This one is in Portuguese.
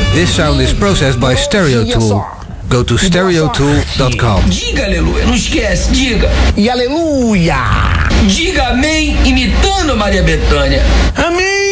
This sound is processed by Stereotool. Go to stereotool.com. Diga aleluia, não esquece, diga. E aleluia! Diga amém imitando a Maria Bethânia.